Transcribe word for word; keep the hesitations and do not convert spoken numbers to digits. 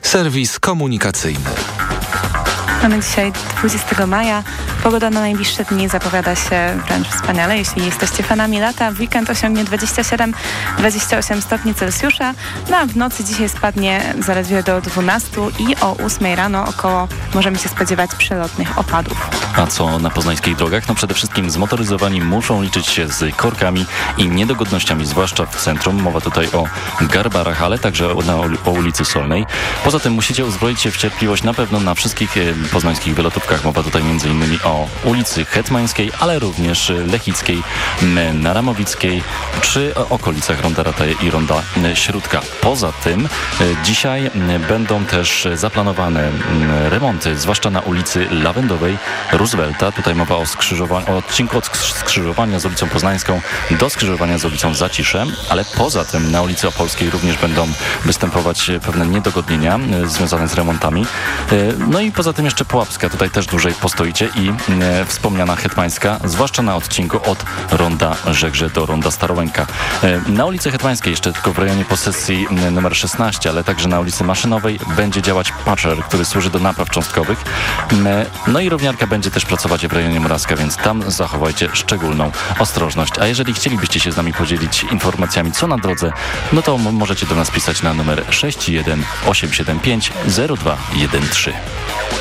Serwis komunikacyjny. Mamy dzisiaj dwudziestego maja. Pogoda na najbliższe dni zapowiada się wręcz wspaniale. Jeśli jesteście fanami lata, w weekend osiągnie dwadzieścia siedem do dwudziestu ośmiu stopni Celsjusza, no a w nocy dzisiaj spadnie zaledwie do dwunastu i o ósmej rano około możemy się spodziewać przelotnych opadów. A co na poznańskich drogach? No przede wszystkim zmotoryzowani muszą liczyć się z korkami i niedogodnościami, zwłaszcza w centrum. Mowa tutaj o Garbarach, ale także o, na, o ulicy Solnej. Poza tym musicie uzbroić się w cierpliwość na pewno na wszystkich poznańskich wylotówkach. Mowa tutaj między innymi o ulicy Hetmańskiej, ale również Lechickiej, Naramowickiej czy okolicach Ronda Rataje i Ronda Śródka. Poza tym dzisiaj będą też zaplanowane remonty, zwłaszcza na ulicy Lawendowej, Roosevelta. Tutaj mowa o, skrzyżowa- o odcinku od skrzyżowania z ulicą Poznańską do skrzyżowania z ulicą Zacisze, ale poza tym na ulicy Opolskiej również będą występować pewne niedogodnienia związane z remontami. No i poza tym jeszcze Pułapska. Tutaj też dłużej postoicie i e, wspomniana Hetmańska, zwłaszcza na odcinku od Ronda Żegrze do Ronda Starołęka. E, na ulicy Hetmańskiej jeszcze tylko w rejonie posesji numer szesnaście, ale także na ulicy Maszynowej będzie działać patcher, który służy do napraw cząstkowych. E, no i równiarka będzie też pracować w rejonie Morawska, więc tam zachowajcie szczególną ostrożność. A jeżeli chcielibyście się z nami podzielić informacjami, co na drodze, no to m- możecie do nas pisać na numer sześć jeden osiem siedem pięć zero dwa jeden trzy.